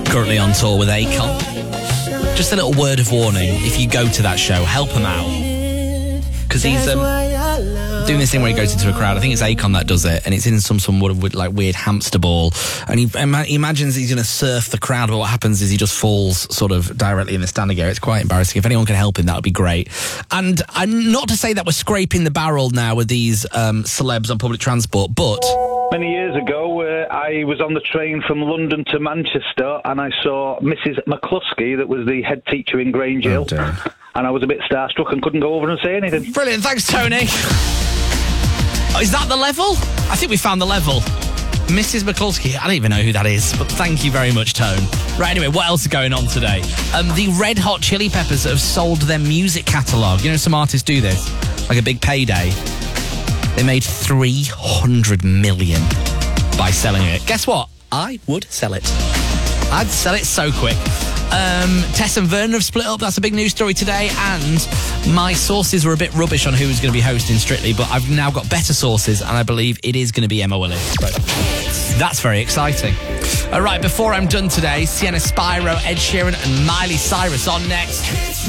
currently on tour with Akon. Just a little word of warning, if you go to that show, help him out. Because he's doing this thing where he goes into a crowd. I think it's Akon that does it, and it's in some like weird hamster ball. And he imagines he's going to surf the crowd, but what happens is he just falls sort of directly in the standing area. It's quite embarrassing. If anyone can help him, that would be great. And I'm not to say that we're scraping the barrel now with these celebs on public transport, but... Many years ago, I was on the train from London to Manchester, and I saw Mrs. McCluskey, that was the head teacher in Grange Hill, and I was a bit starstruck and couldn't go over and say anything. Brilliant, thanks, Tony. Is that the level? I think we found the level. Mrs. McCluskey, I don't even know who that is, but thank you very much, Tone. Right, anyway, what else is going on today? The Red Hot Chili Peppers have sold their music catalogue. You know, some artists do this, like a big payday. They made $300 million by selling it. Guess what? I would sell it. I'd sell it so quick. Tess and Vernon have split up. That's a big news story today. And my sources were a bit rubbish on who was going to be hosting Strictly, but I've now got better sources, and I believe it is going to be Emma Willis. So that's very exciting. All right, before I'm done today, Sienna Spyro, Ed Sheeran, and Miley Cyrus on next.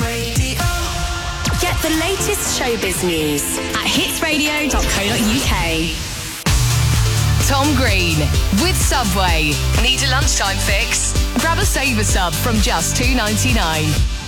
Get the latest showbiz news at hitsradio.co.uk. Tom Green with Subway. Need a lunchtime fix? Grab a Saver Sub from just $2.99.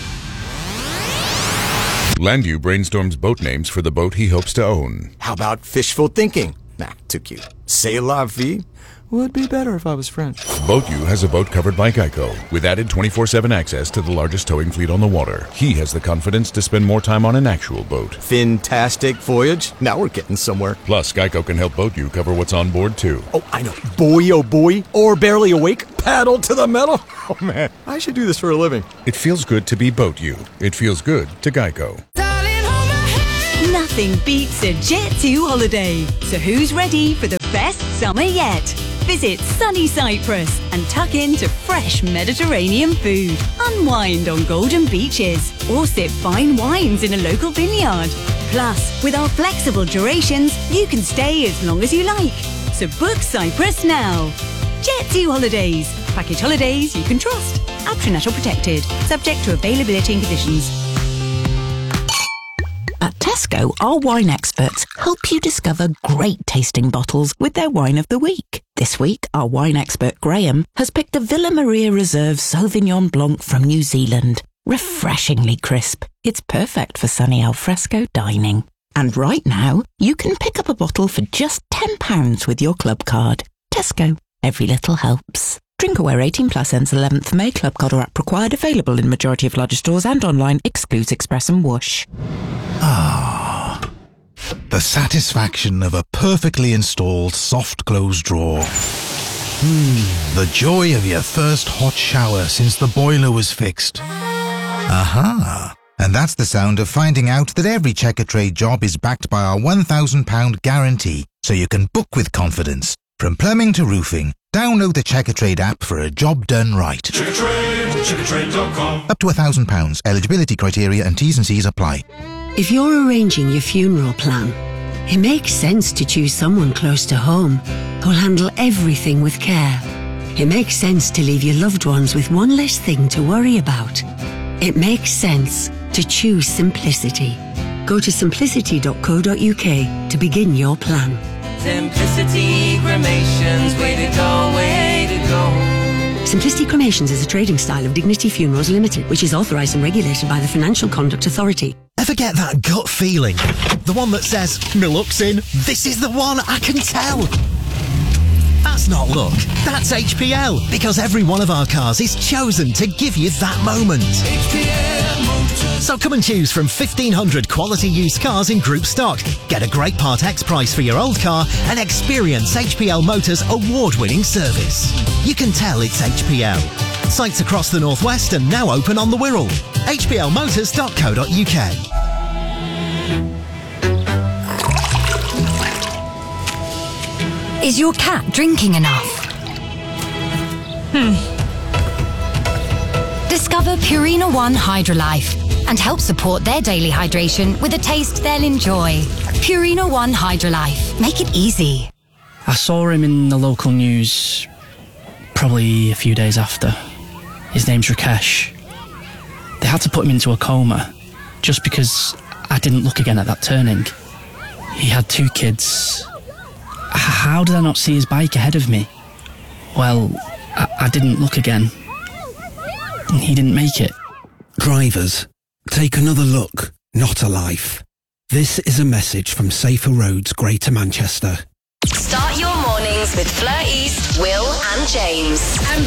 Landu brainstorms boat names for the boat he hopes to own. How about fishful thinking? Nah, too cute. C'est la vie? Would be better if I was French. BoatU has a boat covered by Geico, with added 24/7 access to the largest towing fleet on the water. He has the confidence to spend more time on an actual boat. Fantastic voyage. Now we're getting somewhere. Plus, Geico can help BoatU cover what's on board, too. Oh, I know. Boy, oh boy. Or barely awake. Paddle to the metal. Oh, man. I should do this for a living. It feels good to be BoatU. It feels good to Geico. Nothing beats a Jet2 holiday. So who's ready for the best summer yet? Visit sunny Cyprus and tuck into fresh Mediterranean food. Unwind on golden beaches or sip fine wines in a local vineyard. Plus, with our flexible durations, you can stay as long as you like. So book Cyprus now. Jet2 Holidays. Package holidays you can trust. Abtranet protected. Subject to availability and conditions. At Tesco, our wine experts help you discover great tasting bottles with their wine of the week. This week, our wine expert Graham has picked the Villa Maria Reserve Sauvignon Blanc from New Zealand. Refreshingly crisp. It's perfect for sunny alfresco dining. And right now, you can pick up a bottle for just £10 with your club card. Tesco. Every little helps. Drinkaware 18 plus ends 11th May. Club card or app required. Available in majority of larger stores and online. Excludes Express and Whoosh. Ah, the satisfaction of a perfectly installed soft close drawer. The joy of your first hot shower since the boiler was fixed. Aha! And that's the sound of finding out that every Checkatrade job is backed by our £1,000 guarantee, so you can book with confidence. From plumbing to roofing, download the Checkatrade app for a job done right. Checkatrade.com. Up to £1,000. Eligibility criteria and T's and C's apply. If you're arranging your funeral plan, it makes sense to choose someone close to home who'll handle everything with care. It makes sense to leave your loved ones with one less thing to worry about. It makes sense to choose simplicity. Go to simplicity.co.uk to begin your plan. Simplicity Cremations, way to go, way to go. Simplicity Cremations is a trading style of Dignity Funerals Limited, which is authorised and regulated by the Financial Conduct Authority. Ever get that gut feeling? The one that says, "My luck's in, this is the one, I can tell." That's not luck, that's HPL, because every one of our cars is chosen to give you that moment. So come and choose from 1,500 quality used cars in group stock. Get a great Part X price for your old car and experience HPL Motors' award-winning service. You can tell it's HPL. Sites across the Northwest and now open on the Wirral. hplmotors.co.uk. Is your cat drinking enough? Discover Purina One Hydrolife and help support their daily hydration with a taste they'll enjoy. Purina One Hydrolife. Make it easy. I saw him in the local news probably a few days after. His name's Rakesh. They had to put him into a coma just because I didn't look again at that turning. He had 2 kids. How did I not see his bike ahead of me? Well, I didn't look again. He didn't make it. Drivers, take another look, not a life. This is a message from Safer Roads, Greater Manchester. Start your mornings with Fleur East, Will and James.